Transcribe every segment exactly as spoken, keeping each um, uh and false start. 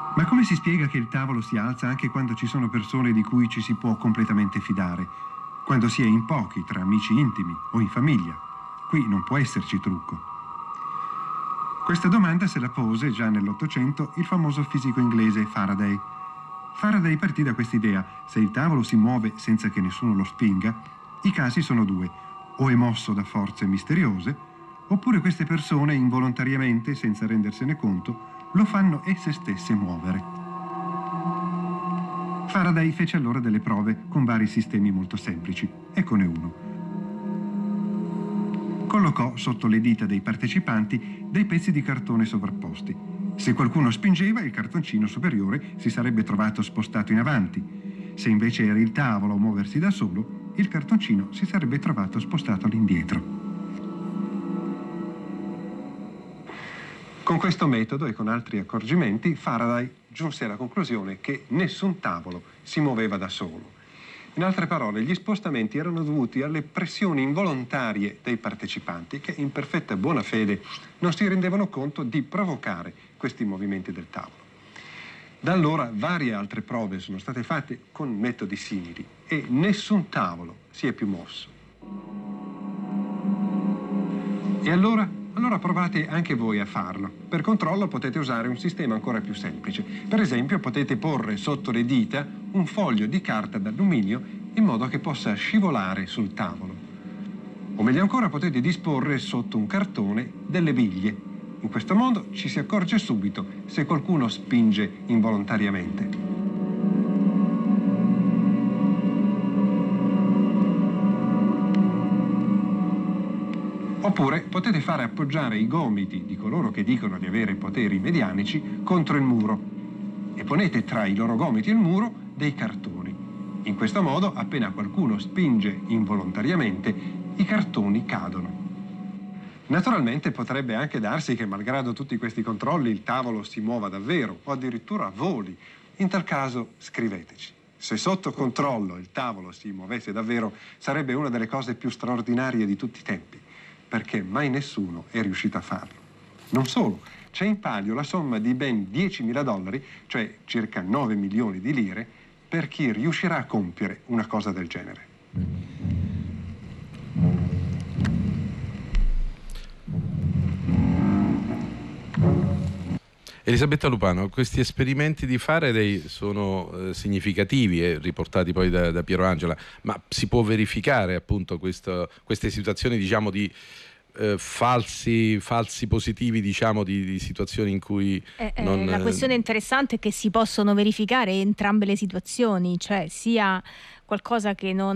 Ma come si spiega che il tavolo si alza anche quando ci sono persone di cui ci si può completamente fidare? Quando si è in pochi, tra amici intimi o in famiglia? Qui non può esserci trucco. Questa domanda se la pose già nell'Ottocento il famoso fisico inglese Faraday. Faraday partì da quest'idea: se il tavolo si muove senza che nessuno lo spinga, i casi sono due: o è mosso da forze misteriose, oppure queste persone involontariamente, senza rendersene conto, lo fanno esse stesse muovere. Faraday fece allora delle prove con vari sistemi molto semplici. Eccone uno. Collocò sotto le dita dei partecipanti dei pezzi di cartone sovrapposti. Se qualcuno spingeva, il cartoncino superiore si sarebbe trovato spostato in avanti. Se invece era il tavolo a muoversi da solo, il cartoncino si sarebbe trovato spostato all'indietro. Con questo metodo e con altri accorgimenti, Faraday giunse alla conclusione che nessun tavolo si muoveva da solo. In altre parole, gli spostamenti erano dovuti alle pressioni involontarie dei partecipanti che in perfetta buona fede non si rendevano conto di provocare questi movimenti del tavolo. Da allora varie altre prove sono state fatte con metodi simili e nessun tavolo si è più mosso. E allora? Allora provate anche voi a farlo. Per controllo potete usare un sistema ancora più semplice. Per esempio potete porre sotto le dita un foglio di carta d'alluminio in modo che possa scivolare sul tavolo. O meglio ancora potete disporre sotto un cartone delle biglie. In questo modo ci si accorge subito se qualcuno spinge involontariamente. Oppure potete fare appoggiare i gomiti di coloro che dicono di avere poteri medianici contro il muro e ponete tra i loro gomiti e il muro dei cartoni. In questo modo, appena qualcuno spinge involontariamente, i cartoni cadono. Naturalmente potrebbe anche darsi che, malgrado tutti questi controlli, il tavolo si muova davvero o addirittura voli. In tal caso scriveteci. Se sotto controllo il tavolo si muovesse davvero, sarebbe una delle cose più straordinarie di tutti i tempi, perché mai nessuno è riuscito a farlo. Non solo, c'è in palio la somma di ben diecimila dollari, cioè circa nove milioni di lire, per chi riuscirà a compiere una cosa del genere. Elisabetta Lupano, questi esperimenti di Faraday sono eh, significativi e riportati poi da, da Piero Angela, ma si può verificare appunto questo, queste situazioni, diciamo, di eh, falsi, falsi positivi, diciamo, di, di situazioni in cui eh, non... eh, la questione interessante è che si possono verificare entrambe le situazioni, cioè sia qualcosa che non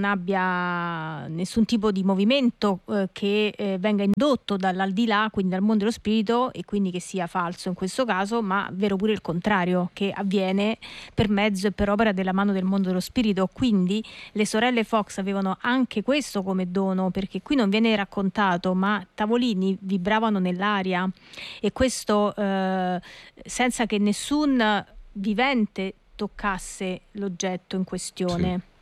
abbia nessun tipo di movimento eh, che eh, venga indotto dall'aldilà, quindi dal mondo dello spirito, e quindi che sia falso in questo caso, ma vero pure il contrario, che avviene per mezzo e per opera della mano del mondo dello spirito. Quindi le sorelle Fox avevano anche questo come dono, perché qui non viene raccontato, ma tavolini vibravano nell'aria, e questo eh, senza che nessun vivente toccasse l'oggetto in questione. Sì.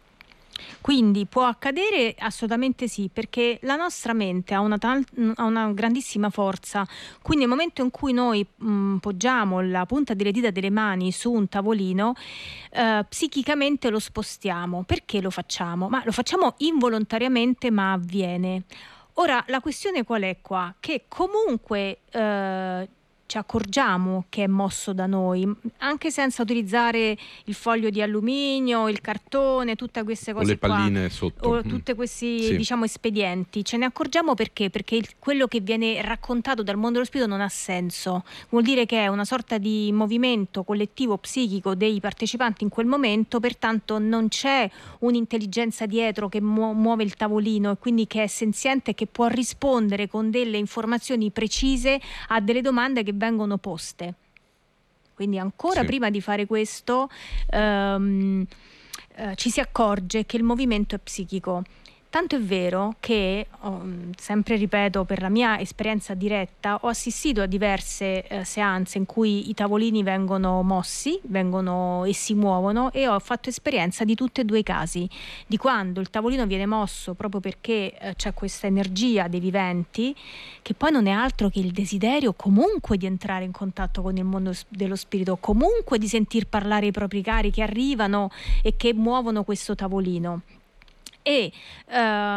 Quindi può accadere? Assolutamente sì, perché la nostra mente ha una, tal- ha una grandissima forza. Quindi nel momento in cui noi mh, poggiamo la punta delle dita delle mani su un tavolino, eh, psichicamente lo spostiamo. Perché lo facciamo? Ma lo facciamo involontariamente, ma avviene. Ora, la questione qual è qua? Che comunque eh, ci accorgiamo che è mosso da noi, anche senza utilizzare il foglio di alluminio, il cartone, tutte queste cose o le palline qua, sotto, o tutti questi sì. diciamo espedienti. Ce ne accorgiamo perché? Perché il, quello che viene raccontato dal mondo dello spirito non ha senso. Vuol dire che è una sorta di movimento collettivo psichico dei partecipanti in quel momento, pertanto non c'è un'intelligenza dietro che mu- muove il tavolino e quindi che è senziente e che può rispondere con delle informazioni precise a delle domande che vengono poste. Quindi ancora sì. prima di fare questo um, uh, ci si accorge che il movimento è psichico. Tanto è vero che, oh, sempre ripeto, per la mia esperienza diretta, ho assistito a diverse eh, seanze in cui i tavolini vengono mossi, vengono e si muovono, e ho fatto esperienza di tutti e due i casi, di quando il tavolino viene mosso proprio perché eh, c'è questa energia dei viventi, che poi non è altro che il desiderio comunque di entrare in contatto con il mondo dello spirito, comunque di sentir parlare i propri cari che arrivano e che muovono questo tavolino. E, uh,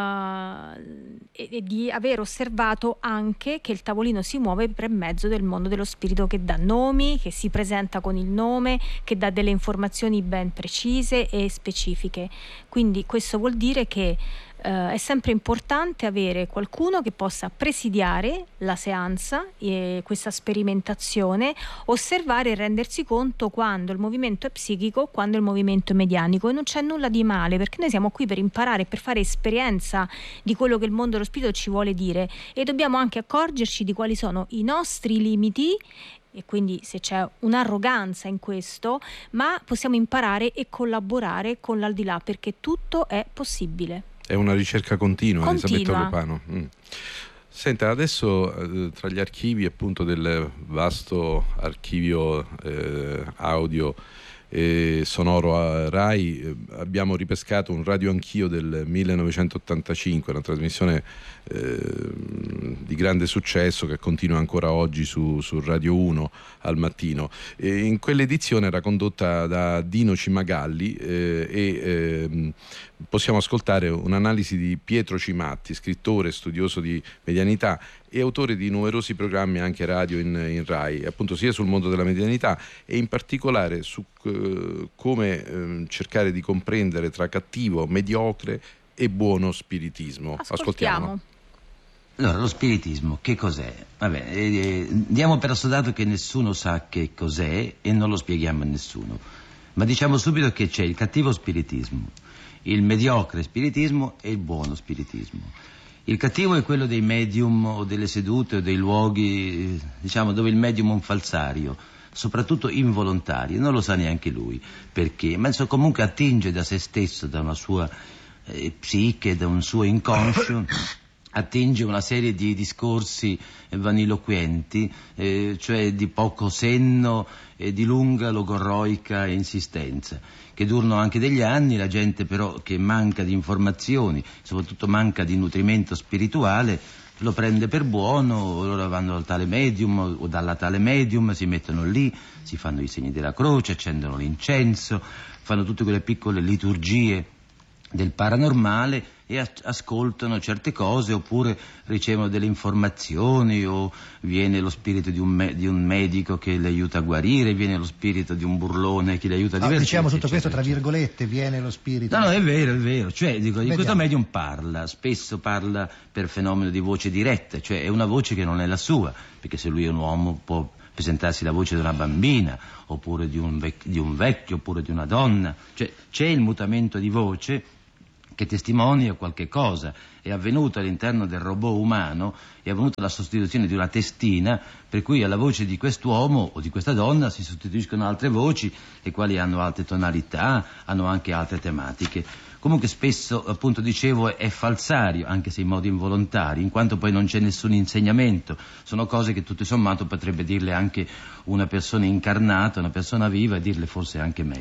e, e di aver osservato anche che il tavolino si muove per mezzo del mondo dello spirito, che dà nomi, che si presenta con il nome, che dà delle informazioni ben precise e specifiche. Quindi questo vuol dire che Uh, è sempre importante avere qualcuno che possa presidiare la seanza, e questa sperimentazione, osservare e rendersi conto quando il movimento è psichico, quando il movimento è medianico, e non c'è nulla di male, perché noi siamo qui per imparare, per fare esperienza di quello che il mondo dello spirito ci vuole dire, e dobbiamo anche accorgerci di quali sono i nostri limiti, e quindi se c'è un'arroganza in questo, ma possiamo imparare e collaborare con l'aldilà, perché tutto è possibile. È una ricerca continua, continua. Elisabetta Lopano. Mm. Senta, adesso eh, tra gli archivi appunto del vasto archivio eh, audio e sonoro a Rai, eh, abbiamo ripescato un Radio Anch'io del millenovecentottantacinque, una trasmissione eh, di grande successo che continua ancora oggi su, su Radio uno al mattino. E in quell'edizione era condotta da Dino Cimagalli eh, e eh, possiamo ascoltare un'analisi di Pietro Cimatti, scrittore, studioso di medianità e autore di numerosi programmi anche radio in, in Rai, appunto sia sul mondo della medianità e in particolare su eh, come eh, cercare di comprendere tra cattivo, mediocre e buono spiritismo. Ascoltiamo. Allora, lo spiritismo che cos'è? Vabbè, eh, diamo per assodato che nessuno sa che cos'è e non lo spieghiamo a nessuno, ma diciamo subito che c'è il cattivo spiritismo, il mediocre spiritismo e il buono spiritismo. Il cattivo è quello dei medium o delle sedute o dei luoghi, diciamo, dove il medium è un falsario, soprattutto involontario, non lo sa neanche lui perché, ma insomma, comunque attinge da se stesso, da una sua eh, psiche, da un suo inconscio, attinge una serie di discorsi vaniloquenti, eh, cioè di poco senno e di lunga logorroica insistenza, che durano anche degli anni. La gente però che manca di informazioni, soprattutto manca di nutrimento spirituale, lo prende per buono, loro vanno dal tale medium o dalla tale medium, si mettono lì, si fanno i segni della croce, accendono l'incenso, fanno tutte quelle piccole liturgie del paranormale e ascoltano certe cose, oppure ricevono delle informazioni, o viene lo spirito di un, me- di un medico che le aiuta a guarire, viene lo spirito di un burlone che le aiuta a divertirsi. No, diciamo tutto eccetera, questo tra eccetera. virgolette, viene lo spirito. No, no, è vero, è vero. Cioè, dico, di questo medium parla, spesso parla per fenomeno di voce diretta, cioè è una voce che non è la sua, perché se lui è un uomo può presentarsi la voce di una bambina, oppure di un, vec- di un vecchio, oppure di una donna. Cioè, c'è il mutamento di voce che testimonia qualche cosa. È avvenuto all'interno del robot umano, è avvenuta la sostituzione di una testina, per cui alla voce di quest'uomo o di questa donna si sostituiscono altre voci, le quali hanno altre tonalità, hanno anche altre tematiche. Comunque spesso, appunto dicevo, è falsario, anche se in modo involontario, in quanto poi non c'è nessun insegnamento. Sono cose che tutto sommato potrebbe dirle anche una persona incarnata, una persona viva, e dirle forse anche meglio.